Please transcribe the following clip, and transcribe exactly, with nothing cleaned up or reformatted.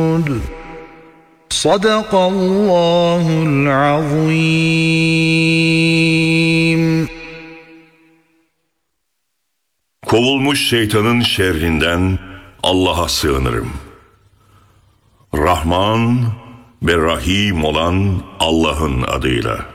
Sadakallahul azim. Kovulmuş şeytanın şerrinden Allah'a sığınırım. Rahman ve Rahim olan Allah'ın adıyla.